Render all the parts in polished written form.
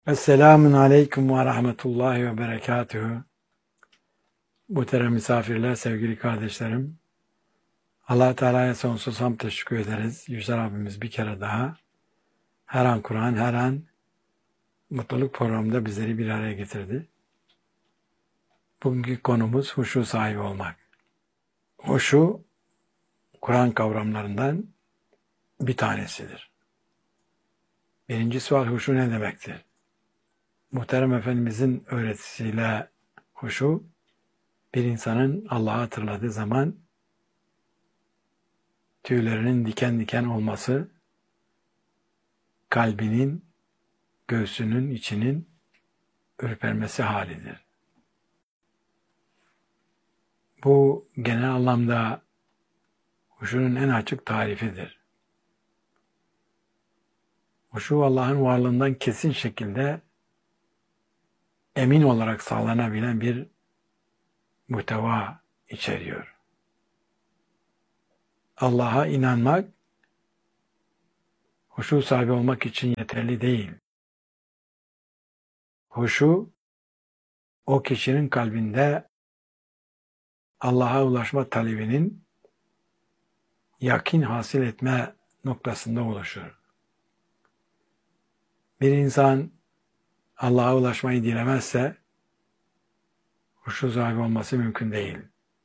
Esselamun aleyküm ve rahmetullahi ve berekatühü. Muhterem misafirler, sevgili kardeşlerim. Allah Teala'ya sonsuz hamd teşekkür ederiz. Yüce Rabbimiz bir kere daha her an Kur'an, her an mutluluk programında bizleri bir araya getirdi. Bugünkü konumuz huşu sahibi olmak. Huşu, Kur'an kavramlarından bir tanesidir. Birinci sual, huşu ne demektir? Muhterem Efendimizin öğretisiyle huşu, bir insanın Allah'ı hatırladığı zaman tüylerinin diken diken olması, kalbinin, göğsünün, içinin ürpermesi halidir. Bu genel anlamda huşunun en açık tarifidir. Huşu Allah'ın varlığından kesin şekilde emin olarak sağlanabilen bir muhteva içeriyor. Allah'a inanmak, huşu sahibi olmak için yeterli değil. Huşu, o kişinin kalbinde Allah'a ulaşma talebinin yakin hasıl etme noktasında oluşur. Bir insan Allah'a ulaşmayı dilemezse huşu sahibi olması mümkün değil.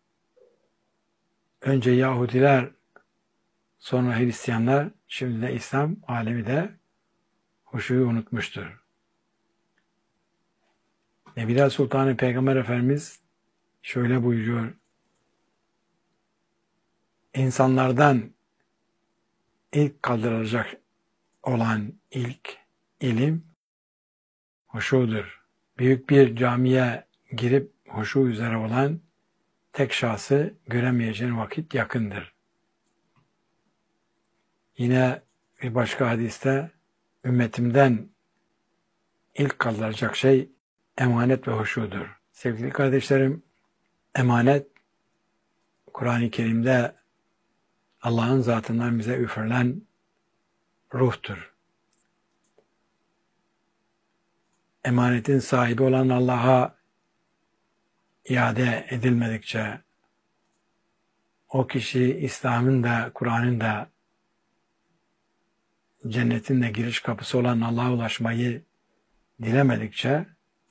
Önce Yahudiler, sonra Hristiyanlar, şimdi de İslam alemi de huşuyu unutmuştur. Nebiler Sultanı Peygamber Efendimiz şöyle buyuruyor: İnsanlardan ilk kaldırılacak olan ilk ilim huşudur. Büyük bir camiye girip huşu üzere olan tek şahsı göremeyeceğin vakit yakındır. Yine bir başka hadiste ümmetimden ilk kaldırılacak şey emanet ve huşudur. Sevgili kardeşlerim, emanet Kur'an-ı Kerim'de Allah'ın zatından bize üfürülen ruhtur. Emanetin sahibi olan Allah'a iade edilmedikçe o kişi İslam'ın da Kur'an'ın da cennetin de giriş kapısı olan Allah'a ulaşmayı dilemedikçe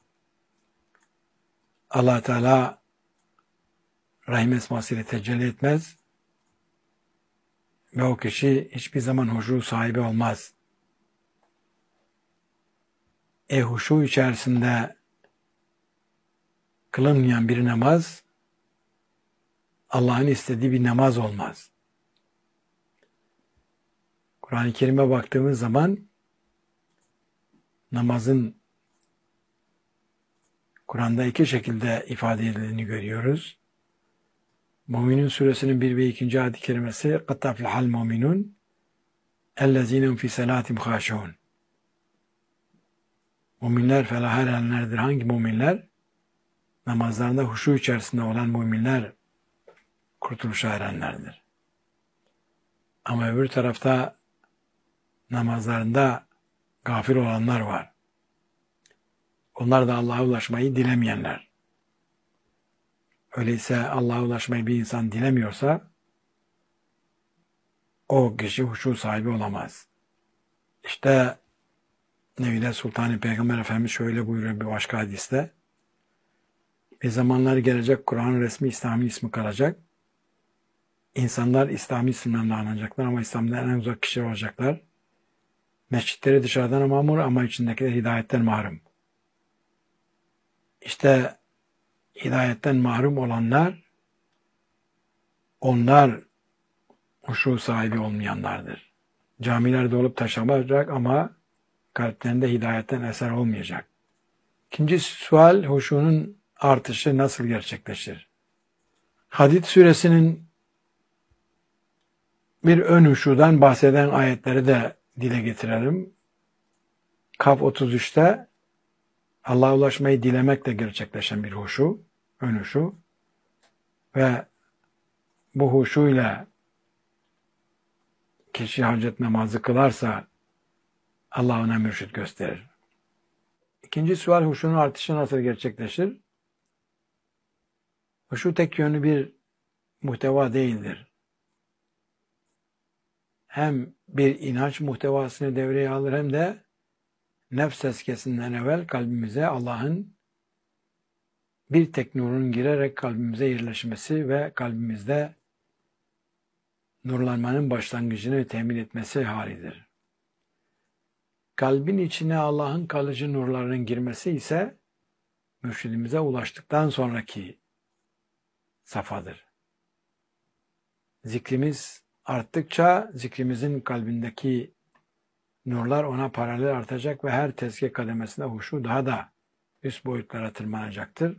Allah Teala rahim esmasıyla tecelli etmez ve o kişi hiçbir zaman huşu sahibi olmaz. Huşu içerisinde kılınmayan bir namaz Allah'ın istediği bir namaz olmaz. Kur'an-ı Kerim'e baktığımız zaman namazın Kur'an'da iki şekilde ifade edildiğini görüyoruz. Müminun suresinin 1 ve 2. ayet-i kerimesi قَدْ تَفْلَحَ الْمُؤْمِنُونَ اَلَّذ۪ينَ فِي سَلَاتِهِمْ خَاشِعُونَ. Müminler felaha erenlerdir. Hangi müminler? Namazlarında huşu içerisinde olan müminler kurtuluşa erenlerdir. Ama öbür tarafta namazlarında gafil olanlar var. Onlar da Allah'a ulaşmayı dilemeyenler. Öyleyse Allah'a ulaşmayı bir insan dilemiyorsa o kişi huşu sahibi olamaz. İşte Nebiler Sultanı Peygamber Efendimiz şöyle buyuruyor bir başka hadiste: bir zamanlar gelecek, Kur'an'ın resmi İslami ismi kalacak. İnsanlar İslami isimlerle anacaklar ama İslam'dan en uzak kişiler olacaklar. Mescitleri dışarıdan mamur ama içindekiler hidayetten mahrum. İşte hidayetten mahrum olanlar, onlar huşu sahibi olmayanlardır. Camilerde olup taşamayacak ama kalplerinde hidayetten eser olmayacak. İkinci sual, huşunun artışı nasıl gerçekleşir? Hadid suresinin bir ön huşudan bahseden ayetleri de dile getirelim. Kaf 33'te Allah'a ulaşmayı dilemekle gerçekleşen bir huşu, ön huşu ve bu huşuyla kişi hacet namazı kılarsa Allah ona mürşit gösterir. İkinci sual, huşunun artışı nasıl gerçekleşir? Huşu tek yönlü bir muhteva değildir. Hem bir inanç muhtevasını devreye alır hem de nefs tezkiyesinden evvel kalbimize Allah'ın bir tek nurun girerek kalbimize yerleşmesi ve kalbimizde nurlanmanın başlangıcını temin etmesi halidir. Kalbin içine Allah'ın kalıcı nurlarının girmesi ise mürşidimize ulaştıktan sonraki safhadır. Zikrimiz arttıkça zikrimizin kalbindeki nurlar ona paralel artacak ve her tezkiye kademesinde huşu daha da üst boyutlara tırmanacaktır.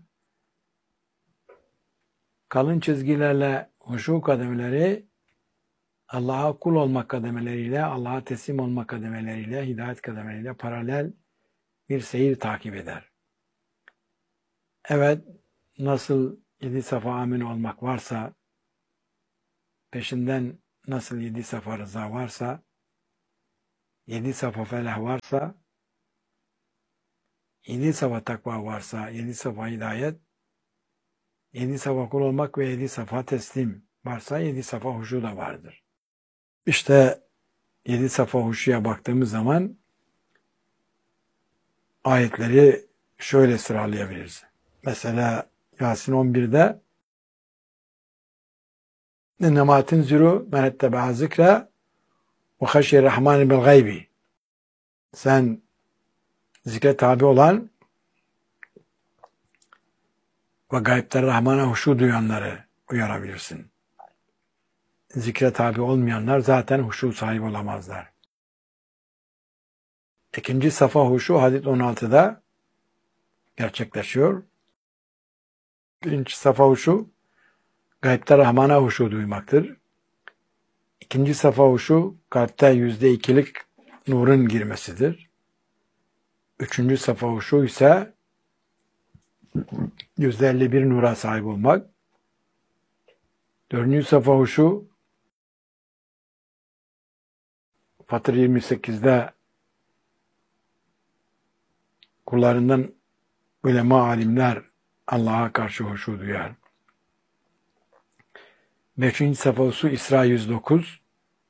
Kalın çizgilerle huşu kademeleri Allah'a kul olmak kademeleriyle, Allah'a teslim olmak kademeleriyle, hidayet kademeleriyle paralel bir seyir takip eder. Evet, nasıl 7 safa amin olmak varsa, peşinden nasıl 7 safa rıza varsa, 7 safa felah varsa, 7 safa takva varsa, 7 safa hidayet, 7 safa kul olmak ve 7 safa teslim varsa 7 safa huşu da vardır. İşte 7 safa huşuya baktığımız zaman ayetleri şöyle sıralayabiliriz. Mesela Yasin 11'de اِنَّمَا تِنْزِرُ مَنْ اَتَّبَعَ ذِكْرَ وَخَشِيَ الرَّحْمَانِ بِالْغَيْبِ. Sen zikre tabi olan ve gaybde Rahman'a huşu duyanları uyarabilirsin. Zikre tabi olmayanlar zaten huşu sahibi olamazlar. İkinci safa huşu hadis 16'da gerçekleşiyor. Birinci safa huşu gaybde Rahman'a huşu duymaktır. İkinci safa huşu kalpte %2'lik nurun girmesidir. Üçüncü safa huşu ise %51 nura sahip olmak. Dördüncü safa huşu Fatır 28'de kullarından ulema alimler Allah'a karşı huşu duyar. Beşinci safa huşu İsra 109.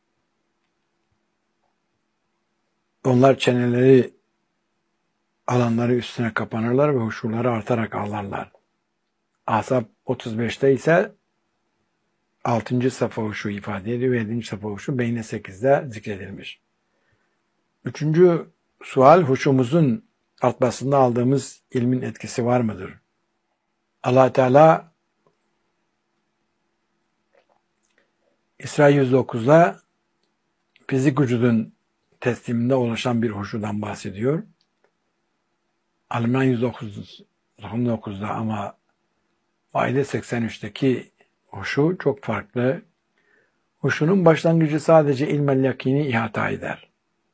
Onlar çeneleri alanları üstüne kapanırlar ve huşuları artarak ağlarlar. Ahzab 35'te ise 6. safa huşu ifade ediyor ve 7. safa huşu Beyne 8'de zikredilmiş. Üçüncü sual, huşumuzun artmasında aldığımız ilmin etkisi var mıdır? Allah Teala İsra 109'da fizik vücudun tesliminde ulaşan bir huşudan bahsediyor. Al-İmran 109'da ama Maide 83'teki huşu çok farklı. Huşunun başlangıcı sadece ilmel yakini ihata eder.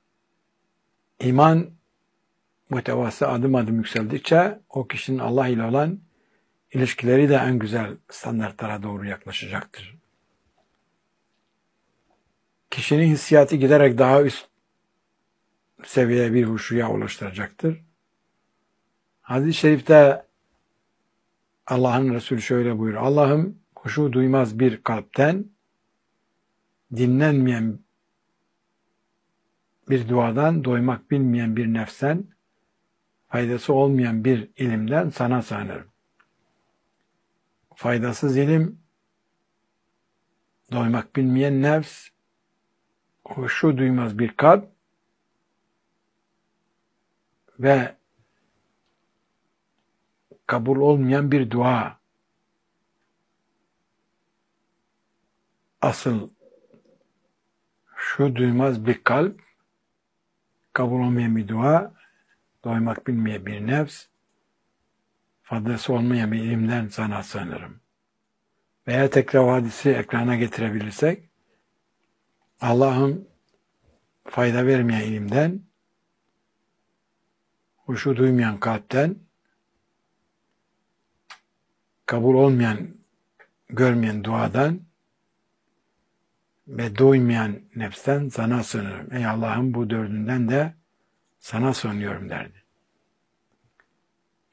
İman muhtevası adım adım yükseldikçe o kişinin Allah ile olan ilişkileri de en güzel standartlara doğru yaklaşacaktır. Kişinin hissiyatı giderek daha üst seviyeye bir huşuya ulaştıracaktır. Hadis-i şerifte Allah'ın Resulü şöyle buyuruyor. Allah'ım huşu duymaz bir kalpten, dinlenmeyen bir duadan, doymak bilmeyen bir nefsten, faydası olmayan bir ilimden sana sığınırım. Faydasız ilim, doymak bilmeyen nefs, huşu duymaz bir kalp ve kabul olmayan bir dua. Asıl şu duymaz bir kalp, kabul olmayan bir dua, doymak bilmeyen bir nefs, faydası olmayan bir ilimden sana sığınırım. Veya tekrar o hadisi ekrana getirebilirsek, Allah'ım fayda vermeyen ilimden, huşu duymayan kalpten, kabul olmayan, görmeyen duadan ve doymayan nefsten sana sığınırım. Ey Allah'ım bu dördünden de sana sığınıyorum derdi.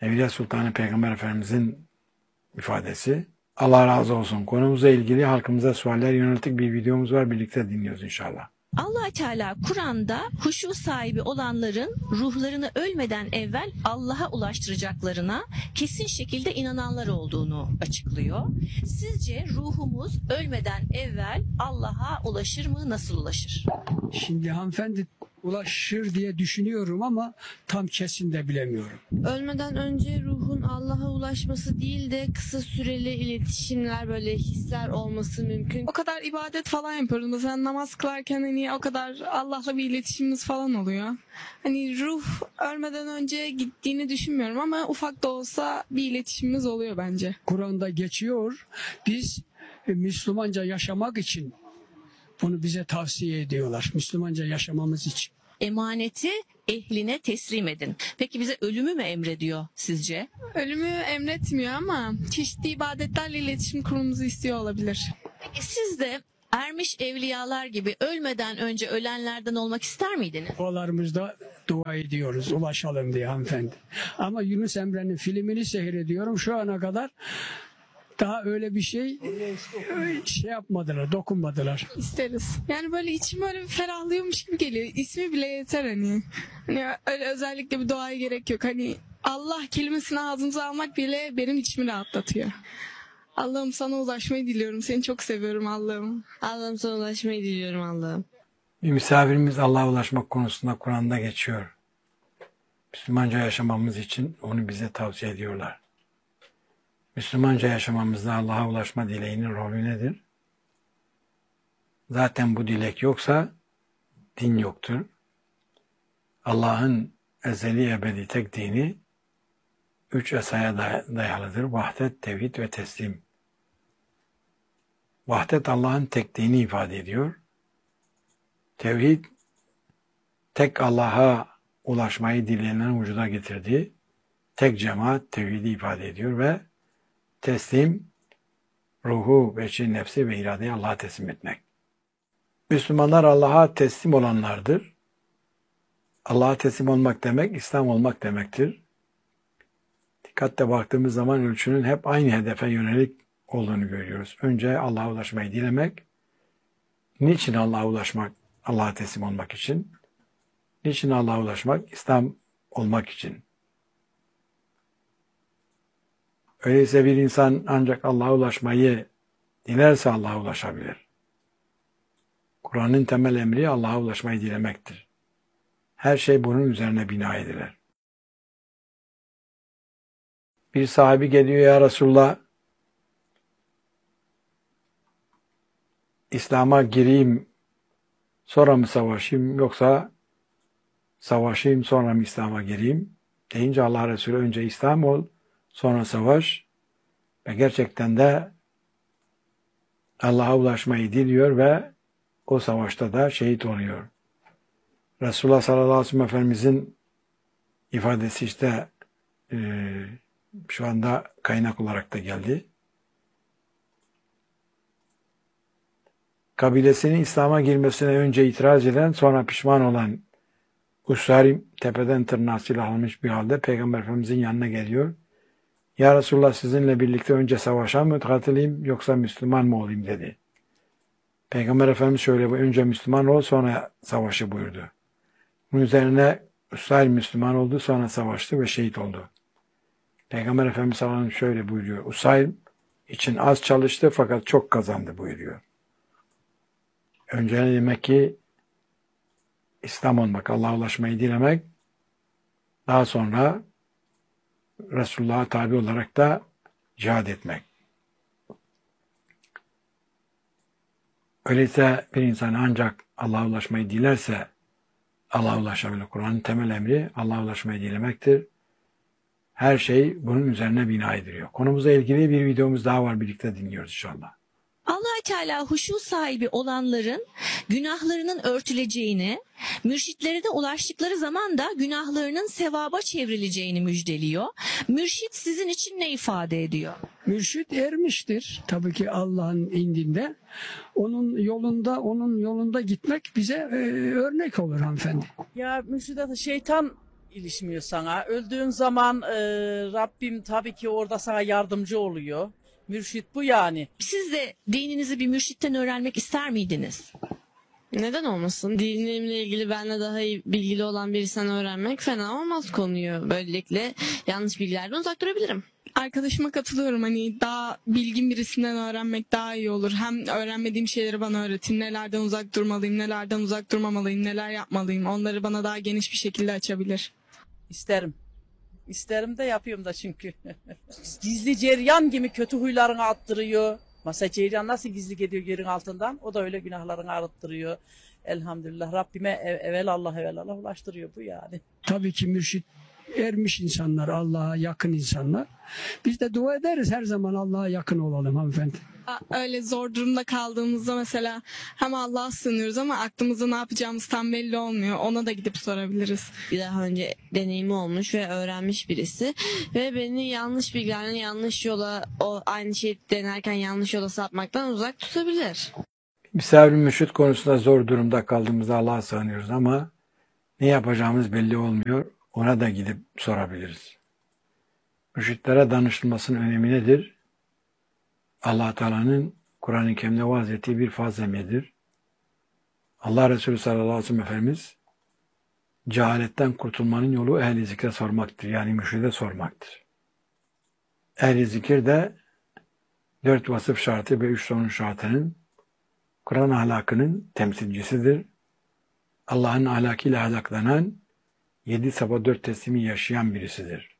Nevide Sultanı Peygamber Efendimizin ifadesi. Allah razı olsun. Konumuzla ilgili halkımıza sualler yönelik bir videomuz var. Birlikte dinliyoruz inşallah. Allah Teala Kur'an'da huşu sahibi olanların ruhlarını ölmeden evvel Allah'a ulaştıracaklarına kesin şekilde inananlar olduğunu açıklıyor. Sizce ruhumuz ölmeden evvel Allah'a ulaşır mı? Nasıl ulaşır? Şimdi hanımefendi ulaşır diye düşünüyorum ama tam kesin de bilemiyorum. Ölmeden önce ruhun Allah'a ulaşması değil de kısa süreli iletişimler, böyle hisler olması mümkün. O kadar ibadet falan yapıyoruz. Mesela namaz kılarken hani o kadar Allah'la bir iletişimimiz falan oluyor. Hani ruh ölmeden önce gittiğini düşünmüyorum ama ufak da olsa bir iletişimimiz oluyor bence. Kur'an'da geçiyor. Biz Müslümanca yaşamak için bunu bize tavsiye ediyorlar. Müslümanca yaşamamız için. Emaneti ehline teslim edin. Peki bize ölümü mü emrediyor sizce? Ölümü emretmiyor ama çeşitli ibadetlerle iletişim kurmamızı istiyor olabilir. Peki siz de ermiş evliyalar gibi ölmeden önce ölenlerden olmak ister miydiniz? Dualarımızda dua ediyoruz ulaşalım diye hanımefendi. Ama Yunus Emre'nin filmini seyrediyorum şu ana kadar. Daha öyle bir şey yapmadılar, dokunmadılar. İsteriz. Yani böyle içim öyle bir ferahlıyormuş gibi geliyor. İsmi bile yeter hani. Hani öyle özellikle bir duaya gerek yok. Hani Allah kelimesini ağzımıza almak bile benim içimi rahatlatıyor. Allah'ım sana ulaşmayı diliyorum. Seni çok seviyorum Allah'ım. Allah'ım sana ulaşmayı diliyorum Allah'ım. Bir misafirimiz Allah'a ulaşmak konusunda Kur'an'da geçiyor. Müslümanca yaşamamız için onu bize tavsiye ediyorlar. Müslümanca yaşamamızda Allah'a ulaşma dileğinin rolü nedir? Zaten bu dilek yoksa din yoktur. Allah'ın ezeli ebedi tek dini 3 esaya dayalıdır. Vahdet, tevhid ve teslim. Vahdet Allah'ın tekliğini ifade ediyor. Tevhid tek Allah'a ulaşmayı dileyenlerin vücuda getirdiği tek cemaat tevhidi ifade ediyor ve teslim, ruhu, beşi, nefsi ve iradeyi Allah'a teslim etmek. Müslümanlar Allah'a teslim olanlardır. Allah'a teslim olmak demek, İslam olmak demektir. Dikkatle baktığımız zaman ölçünün hep aynı hedefe yönelik olduğunu görüyoruz. Önce Allah'a ulaşmayı dilemek. Niçin Allah'a ulaşmak? Allah'a teslim olmak için. Niçin Allah'a ulaşmak? İslam olmak için. Öyleyse bir insan ancak Allah'a ulaşmayı dilerse Allah'a ulaşabilir. Kur'an'ın temel emri Allah'a ulaşmayı dilemektir. Her şey bunun üzerine bina edilir. Bir sahabi geliyor, ya Resulullah, İslam'a gireyim sonra mı savaşayım yoksa savaşayım sonra mı İslam'a gireyim deyince Allah Resulü önce İslam ol sonra savaş ve gerçekten de Allah'a ulaşmayı diliyor ve o savaşta da şehit oluyor. Resulullah sallallahu aleyhi ve sellem Efendimizin ifadesi işte şu anda kaynak olarak da geldi. Kabilesinin İslam'a girmesine önce itiraz eden, sonra pişman olan Usayrim tepeden tırnağa silahlanmış bir halde Peygamber Efendimizin yanına geliyor. Ya Resulullah, sizinle birlikte önce savaşa mı katılayım yoksa Müslüman mı olayım dedi. Peygamber Efendimiz şöyle, önce Müslüman ol sonra savaşı buyurdu. Bunun üzerine Usayrim Müslüman oldu, sonra savaştı ve şehit oldu. Peygamber Efendimiz sallallahu aleyhi ve sellem şöyle buyuruyor. Usayrim için az çalıştı fakat çok kazandı buyuruyor. Önce demek ki İslam olmak, Allah'a ulaşmayı dilemek, daha sonra Resulullah'a tabi olarak da cihad etmek. Öyleyse bir insan ancak Allah'a ulaşmayı dilerse Allah'a ulaşabilir. Kur'an'ın temel emri Allah'a ulaşmayı dilemektir. Her şey bunun üzerine bina ediliyor. Konumuzla ilgili bir videomuz daha var. Birlikte dinliyoruz inşallah. Allah Teala huşu sahibi olanların günahlarının örtüleceğini, mürşitlerine ulaştıkları zaman da günahlarının sevaba çevrileceğini müjdeliyor. Mürşit sizin için ne ifade ediyor? Mürşit ermiştir tabii ki Allah'ın indinde. Onun yolunda gitmek bize örnek olur hanımefendi. Ya mürşidat, şeytan ilişmiyor sana. Öldüğün zaman Rabbim tabii ki orada sana yardımcı oluyor. Mürşit bu yani. Siz de dininizi bir mürşitten öğrenmek ister miydiniz? Neden olmasın? Dinimle ilgili benle daha iyi bilgili olan birisinden öğrenmek fena olmaz konuyu. Böylelikle yanlış bilgilerden uzak durabilirim. Arkadaşıma katılıyorum. Hani daha bilgin birisinden öğrenmek daha iyi olur. Hem öğrenmediğim şeyleri bana öğretin. Nelerden uzak durmalıyım, nelerden uzak durmamalıyım, neler yapmalıyım. Onları bana daha geniş bir şekilde açabilir. İsterim. İsterim de yapıyorum da çünkü. Gizli ceryan gibi kötü huylarını attırıyor. Mesela ceryan nasıl gizli gidiyor yerin altından? O da öyle günahlarını arıttırıyor. Elhamdülillah Rabbime evelallah ulaştırıyor bu yani. Tabii ki mürşit ermiş insanlar, Allah'a yakın insanlar. Biz de dua ederiz her zaman Allah'a yakın olalım hanımefendi. Öyle zor durumda kaldığımızda mesela hem Allah'a sığınıyoruz ama aklımızda ne yapacağımız tam belli olmuyor. Ona da gidip sorabiliriz. Bir daha önce deneyimi olmuş ve öğrenmiş birisi ve beni yanlış bilgilerden yanlış yola, o aynı şeyi denerken yanlış yola sapmaktan uzak tutabilir. Misafir mürşit konusunda zor durumda kaldığımızda Allah'a sığınıyoruz ama ne yapacağımız belli olmuyor. Ona da gidip sorabiliriz. Mürşitlere danışılmasının önemi nedir? Allah Teala'nın Kur'an-ı Kerim'de vaaz ettiği bir farz emridir. Allah Resulü sallallahu aleyhi ve sellem Efendimiz cehaletten kurtulmanın yolu ehli zikre sormaktır. Yani mürşide sormaktır. Ehli zikir de 4 vasıf şartı ve 3 sonuç şartının Kur'an ahlakının temsilcisidir. Allah'ın ahlakıyla ahlaklanan 7 sabah 4 teslimi yaşayan birisidir.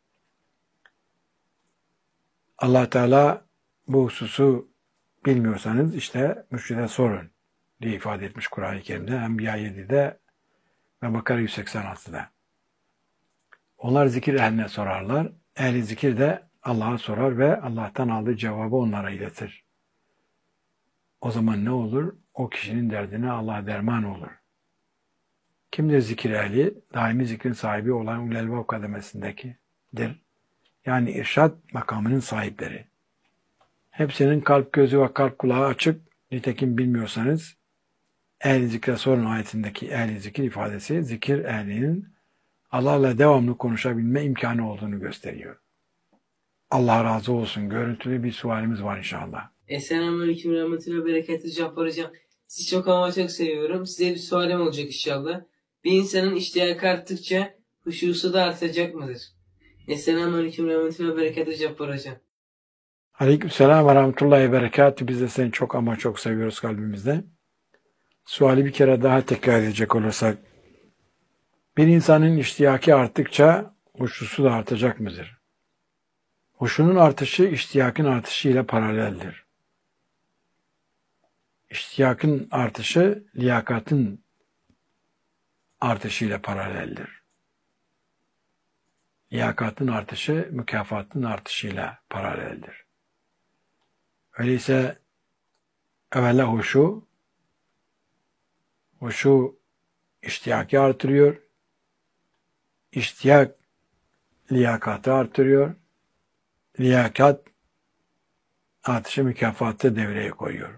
Allah Teala bu hususu bilmiyorsanız işte mürşide sorun diye ifade etmiş Kur'an-ı Kerim'de. Enbiya 7'de ve Bakara 186'da. Onlar zikir ehline sorarlar. Ehli zikir de Allah'a sorar ve Allah'tan aldığı cevabı onlara iletir. O zaman ne olur? O kişinin derdine Allah derman olur. Kimdir zikir ehli? Daimi zikrin sahibi olan ulul elbab kademesindekidir. Yani irşad makamının sahipleri. Hepsinin kalp gözü ve kalp kulağı açık. Nitekim bilmiyorsanız ehl-i zikre sorun ayetindeki ehl-i zikir ifadesi zikir ehlinin Allah'la devamlı konuşabilme imkanı olduğunu gösteriyor. Allah razı olsun. Görüntülü bir sualimiz var inşallah. Selamünaleyküm rahmetullah berekatü Cabbar hocam. Sizi çok ama çok seviyorum. Size bir sualim olacak inşallah. Bir insanın iştiyakı arttıkça huşusu da artacak mıdır? Selamünaleyküm rahmetullah berekatü Cabbar hocam. Aleykümselam ve rahmetullahi berekatü. Biz de seni çok ama çok seviyoruz kalbimizde. Suali bir kere daha tekrar edecek olursak, bir insanın iştiyakı arttıkça huşusu da artacak mıdır? Huşunun artışı iştiyakın artışıyla paraleldir. İştiyakın artışı liyakatın artışıyla paraleldir. Liyakatın artışı mükafatın artışıyla paraleldir. Öyleyse evvela huşu iştiyakı artırıyor, iştiyak liyakatı artırıyor, liyakat artışı mükafatı devreye koyuyor.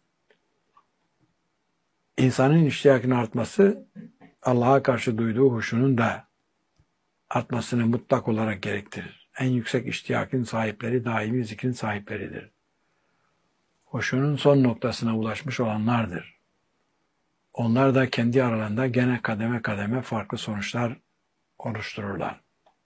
İnsanın iştiyakının artması Allah'a karşı duyduğu huşunun da artmasını mutlak olarak gerektirir. En yüksek iştiyakın sahipleri daimi zikrin sahipleridir. Huşunun son noktasına ulaşmış olanlardır. Onlar da kendi aralarında gene kademe kademe farklı sonuçlar oluştururlar.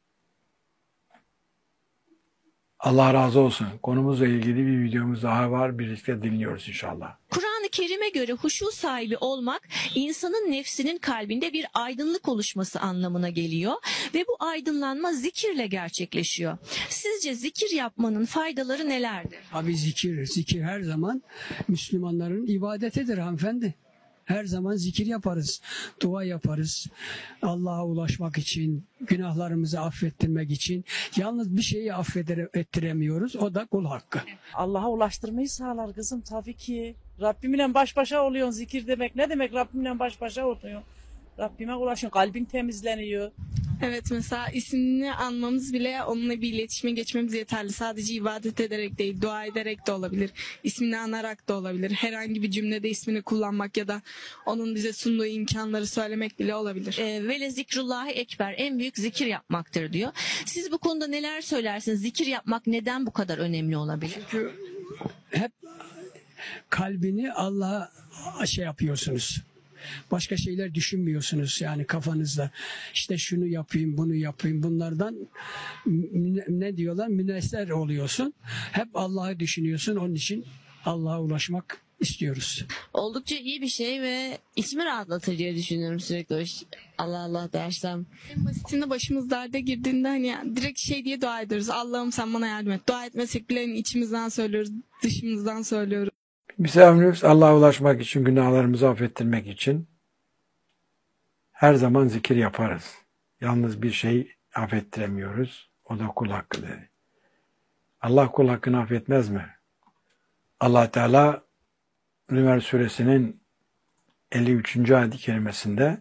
Allah razı olsun. Konumuzla ilgili bir videomuz daha var. Birlikte dinliyoruz inşallah. Kur'an-ı Kerim'e göre huşu sahibi olmak insanın nefsinin kalbinde bir aydınlık oluşması anlamına geliyor ve bu aydınlanma zikirle gerçekleşiyor. Sizce zikir yapmanın faydaları nelerdir? Abi zikir her zaman Müslümanların ibadetidir hanımefendi. Her zaman zikir yaparız, dua yaparız. Allah'a ulaşmak için, günahlarımızı affettirmek için. Yalnız bir şeyi ettiremiyoruz, o da kul hakkı. Allah'a ulaştırmayı sağlar kızım tabii ki. Rabbimle baş başa oluyorsun zikir demek. Ne demek Rabbimle baş başa oluyorsun? Rabbime ulaşıyorsun, kalbin temizleniyor. Evet, mesela ismini anmamız bile onunla bir iletişime geçmemiz yeterli. Sadece ibadet ederek değil, dua ederek de olabilir. İsmini anarak da olabilir. Herhangi bir cümlede ismini kullanmak ya da onun bize sunduğu imkanları söylemek bile olabilir. Vele zikrullahi ekber, en büyük zikir yapmaktır diyor. Siz bu konuda neler söylersiniz? Zikir yapmak neden bu kadar önemli olabilir? Çünkü hep kalbini Allah'a şey yapıyorsunuz. Başka şeyler düşünmüyorsunuz yani kafanızda. İşte şunu yapayım, bunu yapayım. Bunlardan ne diyorlar? Münesser oluyorsun. Hep Allah'ı düşünüyorsun. Onun için Allah'a ulaşmak istiyoruz. Oldukça iyi bir şey ve içimi rahatlatır diye düşünüyorum sürekli. Allah Allah dersem. En basitinde başımız derde girdiğinde hani direkt şey diye dua ediyoruz. Allah'ım sen bana yardım et. Dua etmesek bile hani içimizden söylüyoruz, dışımızdan söylüyoruz. Biz emrimiz Allah'a ulaşmak için, günahlarımızı affettirmek için her zaman zikir yaparız. Yalnız bir şey affettiremiyoruz. O da kul hakkı dedi. Allah kul hakkını affetmez mi? Allah Teala Zümer suresinin 53. ayet-i kerimesinde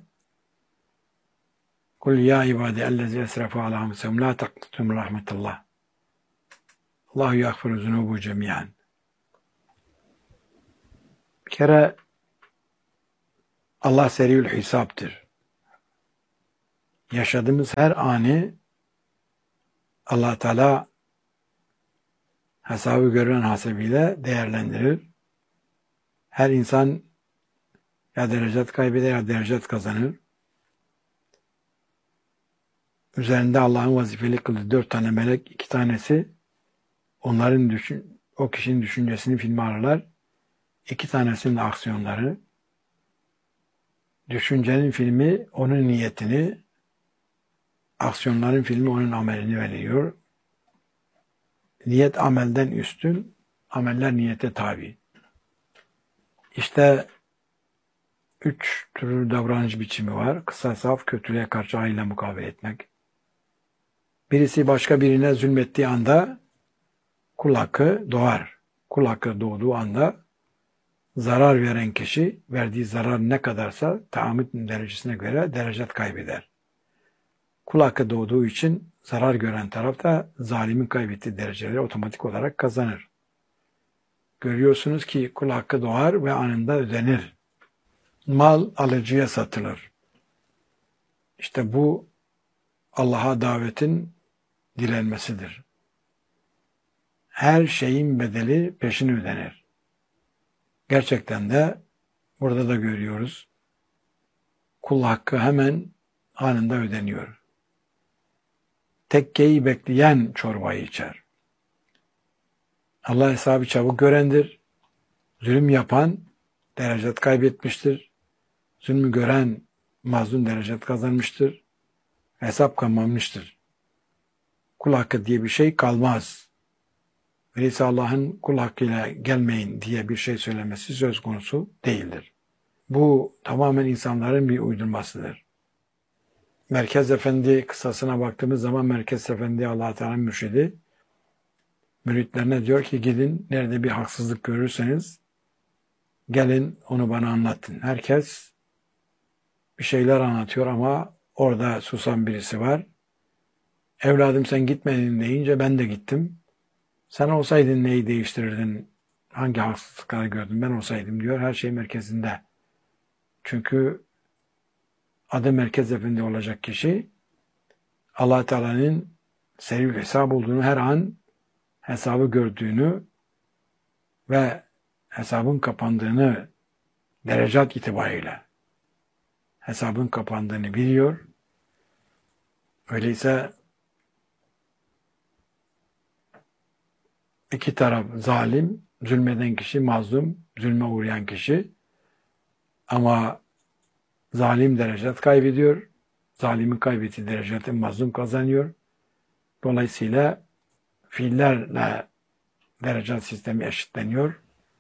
Kul ya ibadi ellezî esrafu alâ enfusihim lâ taknatû min rahmetillah. Allahu yagfiru zunubu cemiyan. Bir kere Allah seriül hesaptır. Yaşadığımız her anı Allah Teala hesabı gören hasebiyle değerlendirir. Her insan ya derecet kaybeder ya derecet kazanır. Üzerinde Allah'ın vazifeli kıldığı 4 tane melek, 2 tanesi onların o kişinin düşüncesini filme alırlar. 2 tanesinin aksiyonları. Düşüncenin filmi onun niyetini, aksiyonların filmi onun amelini veriyor. Niyet amelden üstün, ameller niyete tabi. İşte 3 tür davranış biçimi var. Kısa saf, kötülüğe karşı hayırla mukabele etmek. Birisi başka birine zulmettiği anda kul hakkı doğar. Kul hakkı doğduğu anda zarar veren kişi verdiği zarar ne kadarsa tahammül derecesine göre derecet kaybeder. Kul hakkı doğduğu için zarar gören taraf da zalimin kaybettiği dereceleri otomatik olarak kazanır. Görüyorsunuz ki kul hakkı doğar ve anında ödenir. Mal alıcıya satılır. İşte bu Allah'a davetin dilenmesidir. Her şeyin bedeli peşin ödenir. Gerçekten de burada da görüyoruz. Kul hakkı hemen anında ödeniyor. Tekkeyi bekleyen çorbayı içer. Allah hesabı çabuk görendir. Zulüm yapan derecet kaybetmiştir. Zulmü gören mazlum derecet kazanmıştır. Hesap kalmamıştır. Kul hakkı diye bir şey kalmaz. Öyleyse Allah'ın kul hakkıyla gelmeyin diye bir şey söylemesi söz konusu değildir. Bu tamamen insanların bir uydurmasıdır. Merkez Efendi kıssasına baktığımız zaman Merkez Efendi Allah-u Teala'nın mürşidi müritlerine diyor ki gidin nerede bir haksızlık görürseniz gelin onu bana anlatın. Herkes bir şeyler anlatıyor ama orada susan birisi var. Evladım sen gitmedin deyince ben de gittim. Sen olsaydın neyi değiştirirdin? Hangi haksızlıkları gördün? Ben olsaydım diyor. Her şey merkezinde. Çünkü adı Merkez Efendi olacak kişi Allah Teala'nın seril hesap olduğunu her an hesabı gördüğünü ve hesabın kapandığını derecat itibariyle hesabın kapandığını biliyor. Öyleyse iki taraf zalim, zulmeden kişi mazlum, zulme uğrayan kişi ama zalim derecet kaybediyor. Zalimin kaybettiği dereceti mazlum kazanıyor. Dolayısıyla fiillerle derecet sistemi eşitleniyor.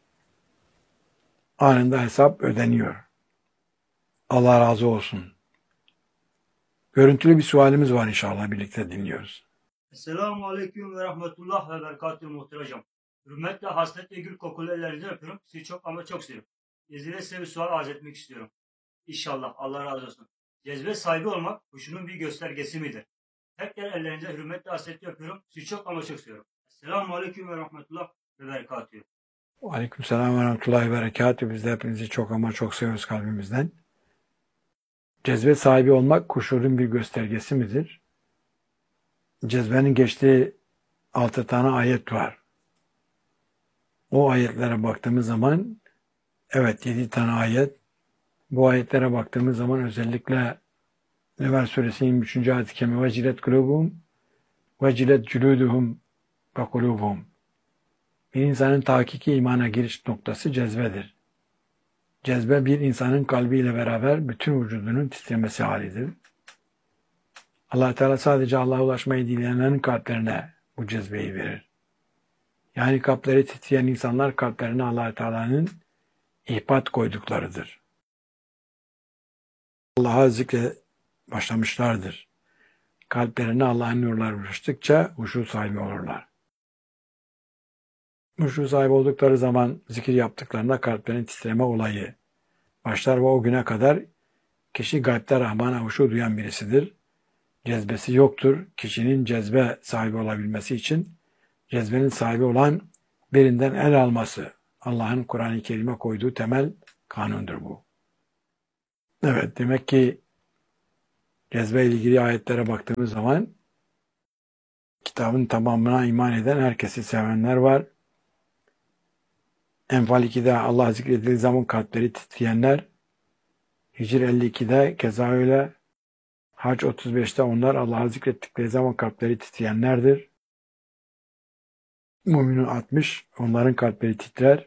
Anında hesap ödeniyor. Allah razı olsun. Görüntülü bir sualimiz var inşallah birlikte dinliyoruz. Esselamu Aleyküm ve Rahmetullah ve Berekatuhu muhterem. Hürmetle, hasretle, gül kokulu ellerinizden öpüyorum. Sizi çok ama çok seviyorum. İzninizle size bir sual arz etmek istiyorum. İnşallah. Allah razı olsun. Cezbe sahibi olmak huşunun bir göstergesi midir? Tekrar ellerinize hürmetle hasretle öpüyorum. Sizi çok ama çok seviyorum. Esselamu Aleyküm ve Rahmetullah ve Berekatühü. Aleykümselam ve rahmetullahi ve berekatühü. Biz de hepinizi çok ama çok seviyoruz kalbimizden. Cezbe sahibi olmak huşurun bir göstergesi midir? Cezbenin geçtiği 6 tane ayet var. O ayetlere baktığımız zaman, evet 7 tane ayet. Bu ayetlere baktığımız zaman özellikle Nevel Suresi 23. ayet-i kerime vecilet kulubuhum vecilet culuduhum ve kulubuhum. Bir insanın tahkiki imana giriş noktası cezbedir. Cezbe bir insanın kalbiyle beraber bütün vücudunun titremesi halidir. Allah Teala sadece Allah'a ulaşmayı dileyenlerin kalplerine bu cezbeyi verir. Yani kalpleri titreyen insanlar kalplerine Allah Teala'nın ihbat koyduklarıdır. Allah'a zikre başlamışlardır. Kalplerine Allah'ın nurları ulaştıkça huşu sahibi olurlar. Huşu sahibi oldukları zaman zikir yaptıklarında kalplerinin titreme olayı başlar ve o güne kadar kişi kalpte Rahman'a huşu duyan birisidir. Cezbesi yoktur. Kişinin cezbe sahibi olabilmesi için cezbenin sahibi olan birinden el alması. Allah'ın Kur'an-ı Kerim'e koyduğu temel kanundur bu. Evet, demek ki cezbe ile ilgili ayetlere baktığımız zaman kitabın tamamına iman eden herkesi sevenler var. Enfal 2'de Allah zikredildiği zaman kalpleri titreyenler, Hicr 52'de keza öyle, Hac 35'te onlar Allah'ı zikrettikleri zaman kalpleri titreyenlerdir. Müminun 60, onların kalpleri titrer.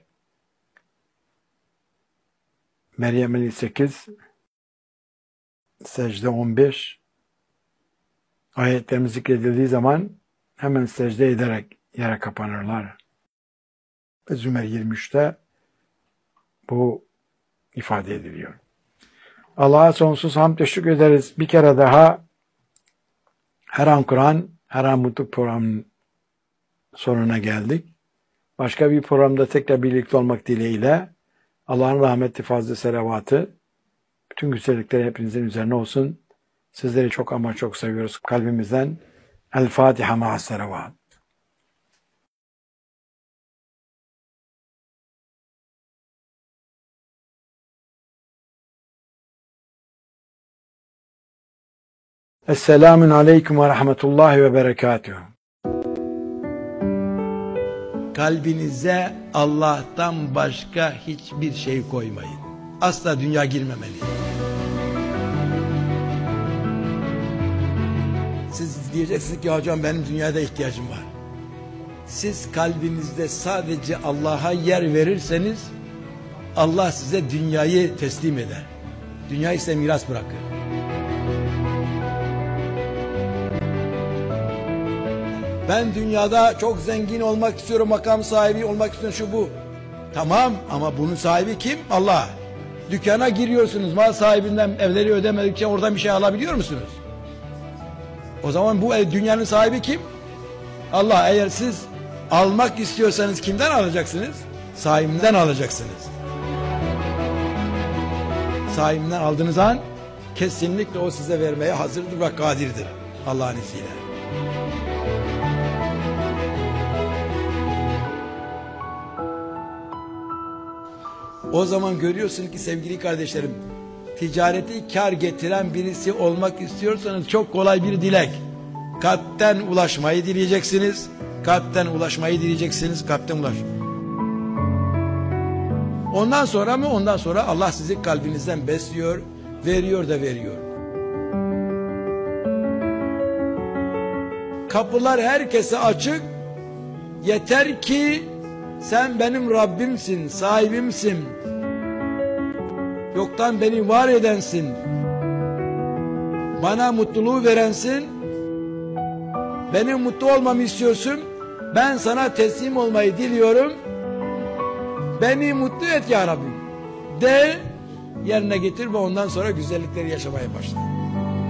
Meryem 58, Secde 15, ayetlerimiz zikredildiği zaman hemen secde ederek yere kapanırlar. Zümer 23'te bu ifade ediliyor. Allah'a sonsuz hamd teşekkür ederiz. Bir kere daha her an Kur'an, her an Mutluluk programının sonuna geldik. Başka bir programda tekrar birlikte olmak dileğiyle Allah'ın rahmeti, fazla selavatı, bütün güzellikleri hepinizin üzerine olsun. Sizleri çok ama çok seviyoruz kalbimizden. El Fatiha ma'as selavat. Esselamun aleyküm ve rahmetullahi ve berekatühü. Kalbinize Allah'tan başka hiçbir şey koymayın. Asla dünya girmemeli. Siz diyeceksiniz ki hocam benim dünyada ihtiyacım var. Siz kalbinizde sadece Allah'a yer verirseniz Allah size dünyayı teslim eder. Dünyayı size miras bırakır. Ben dünyada çok zengin olmak istiyorum, makam sahibi olmak istiyorum, şu bu. Tamam ama bunun sahibi kim? Allah. Dükkana giriyorsunuz, mal sahibinden evleri ödemedikçe oradan bir şey alabiliyor musunuz? O zaman bu dünyanın sahibi kim? Allah. Eğer siz almak istiyorsanız kimden alacaksınız? Sahibinden alacaksınız. Sahibinden aldığınız an kesinlikle o size vermeye hazırdır ve kadirdir Allah'ın izniyle. O zaman görüyorsun ki sevgili kardeşlerim, ticareti kar getiren birisi olmak istiyorsanız çok kolay bir dilek. Kalpten ulaşmayı dileyeceksiniz. Kalpten ulaşmayı dileyeceksiniz. Kalpten ulaş. Ondan sonra mı? Ondan sonra Allah sizi kalbinizden besliyor, veriyor da veriyor. Kapılar herkese açık. Yeter ki sen benim Rabbimsin, sahibimsin. Yoktan beni var edensin. Bana mutluluğu verensin. Benim mutlu olmamı istiyorsun. Ben sana teslim olmayı diliyorum. Beni mutlu et ya Rabbim. De, yerine getir ve ondan sonra güzellikleri yaşamaya başla.